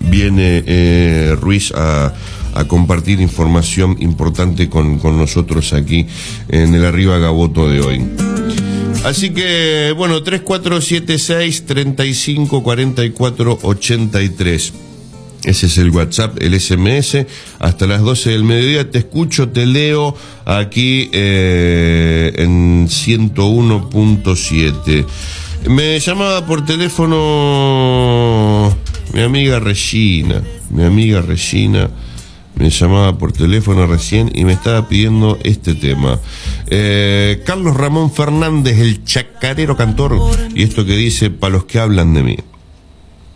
viene Ruiz a compartir información importante con nosotros aquí en el Arriba Gaboto de hoy. Así que, bueno, 3476-3544-83. Ese es el WhatsApp, el SMS. Hasta las 12 del mediodía te escucho, te leo aquí en 101.7. Me llamaba por teléfono mi amiga Regina. Me llamaba por teléfono recién y me estaba pidiendo este tema. Carlos Ramón Fernández, el chacarero cantor, y esto que dice: para los que hablan de mí.